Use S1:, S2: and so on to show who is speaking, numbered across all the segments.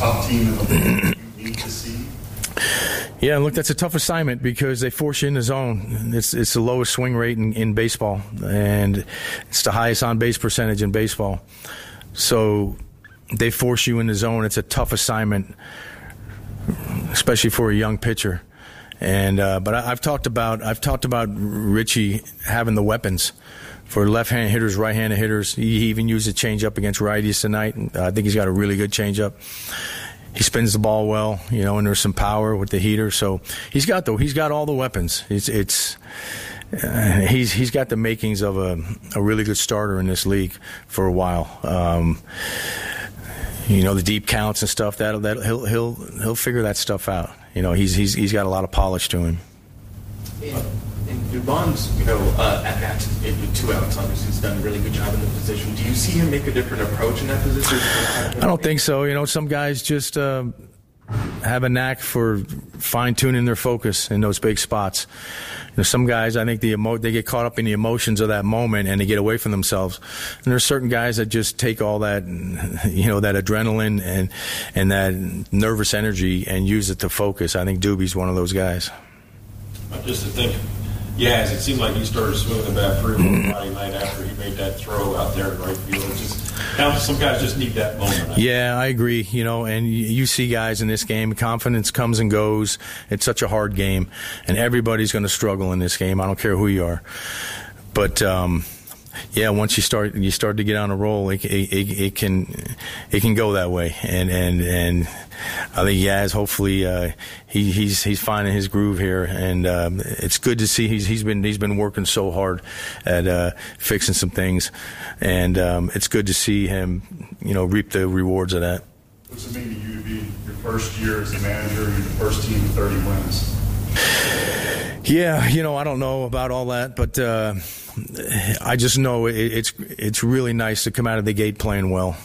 S1: top team in the league you need to see?
S2: Yeah, look, that's a tough assignment because they force you in the zone. It's the lowest swing rate in baseball, and it's the highest on-base percentage in baseball. So they force you in the zone. It's a tough assignment, especially for a young pitcher. And but I've talked about Richie having the weapons for left-handed hitters, right-handed hitters. He even used a changeup against righties tonight. I think he's got a really good changeup. He spins the ball well, and there's some power with the heater. So he's got all the weapons. He's got the makings of a really good starter in this league for a while. The deep counts and stuff, that he'll figure that stuff out. He's got a lot of polish to him.
S3: In Dubon's, at bats with 2 outs, obviously he's done a really good job in the position. Do you see him make a different approach in that position?
S2: I don't think so. Some guys just have a knack for fine-tuning their focus in those big spots. Some guys, I think they get caught up in the emotions of that moment and they get away from themselves. And there's certain guys that just take all that, that adrenaline and that nervous energy and use it to focus. I think Doobie's one of those guys.
S4: Just to think, it seemed like he started swinging the bat free on Friday night after he made that throw out there in right field. Some guys just need that moment.
S2: Yeah, I agree. And you see guys in this game, confidence comes and goes. It's such a hard game, and everybody's going to struggle in this game. I don't care who you are. But once you start to get on a roll, it can go that way. And I think Yaz, hopefully he's finding his groove here, and it's good to see he's been working so hard at fixing some things, and it's good to see him reap the rewards of that.
S1: What's it mean to you to be your first year as a manager, your first team with 30 wins?
S2: Yeah, I don't know about all that, but I just know it's really nice to come out of the gate playing well.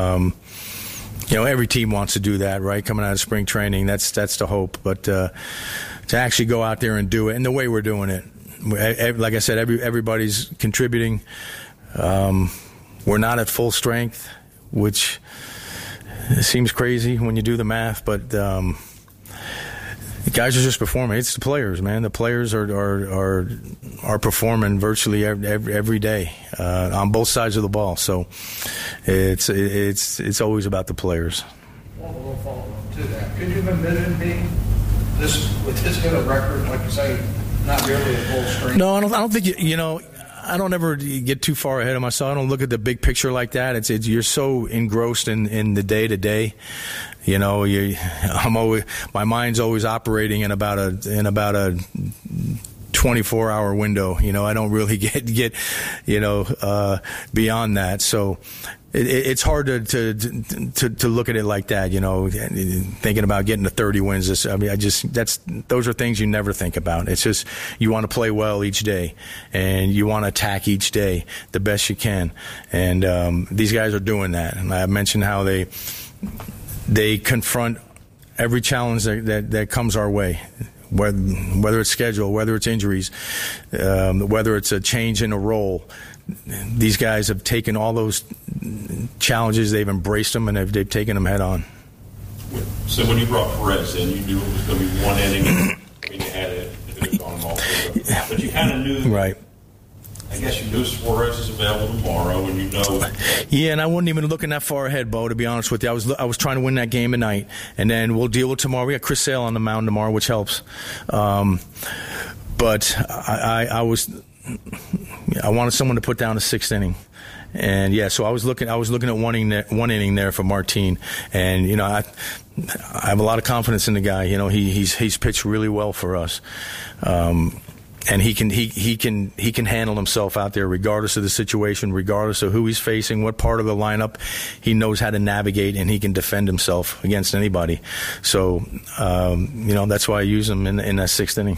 S2: Every team wants to do that, right? Coming out of spring training, that's the hope. But to actually go out there and do it, and the way we're doing it, like I said, everybody's contributing. We're not at full strength, which seems crazy when you do the math, but the guys are just performing. It's the players, man. The players are performing virtually every day on both sides of the ball. So it's always about the players.
S5: One little follow-up to that. Could you have envisioned being with this kind of record, like you say, not really at full strength?
S2: No, I don't think I don't ever get too far ahead of myself. I don't look at the big picture like that. You're so engrossed in the day to day. My mind's always operating in about a 24-hour window. I don't really get beyond that. So it's hard to look at it like that. Thinking about getting to 30 wins. Those are things you never think about. It's just you want to play well each day, and you want to attack each day the best you can. And these guys are doing that. And I mentioned how they confront every challenge that comes our way, whether it's schedule, whether it's injuries, whether it's a change in a role. These guys have taken all those challenges, they've embraced them, and they've taken them head on.
S4: So when you brought Perez in, you knew it was going to be one inning. I mean, you had it if it had gone all through. But you kind of knew.
S2: Right.
S4: I guess you knew Suarez is available tomorrow, and you know.
S2: Yeah, and I wasn't even looking that far ahead, Bo, to be honest with you. I was trying to win that game tonight, and then we'll deal with tomorrow. We got Chris Sale on the mound tomorrow, which helps. But I wanted someone to put down a sixth inning. And yeah, so I was looking at one inning there for Martin, and I have a lot of confidence in the guy. He's pitched really well for us, and he can handle himself out there regardless of the situation, regardless of who he's facing, what part of the lineup. He knows how to navigate, and he can defend himself against anybody. So that's why I use him in that sixth inning.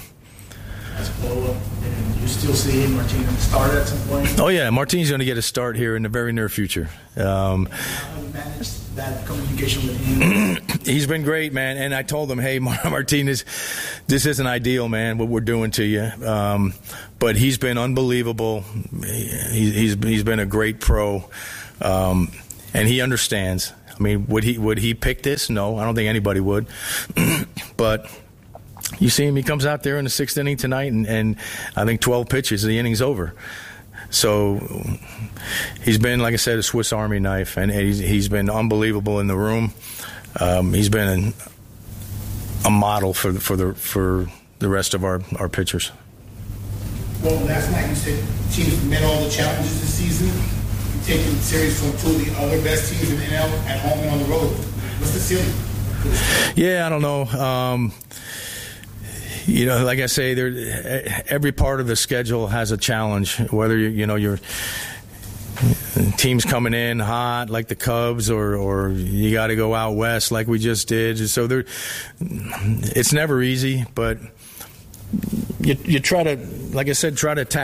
S5: You still see Martin start at some point?
S2: Oh yeah, Martin's going to get a start here in the very near future.
S5: How have you managed that communication with him?
S2: He's been great, man. And I told him, hey, Martin, this isn't ideal, man, what we're doing to you. But he's been unbelievable. He's been a great pro, and he understands. I mean, would he pick this? No, I don't think anybody would. But you see him, he comes out there in the 6th inning tonight, and I think 12 pitches, the inning's over. So he's been, like I said, a Swiss Army knife, and he's been unbelievable in the room. He's been a model for the rest of our pitchers.
S6: Well, last night you said teams met all the challenges this season. You're taking the series from 2 of the other best teams in the NL at home and on the road. What's the ceiling?
S2: Yeah, I don't know. Like I say, every part of the schedule has a challenge. Whether your teams coming in hot like the Cubs, or you got to go out west like we just did. So it's never easy, but you try to, like I said, try to attack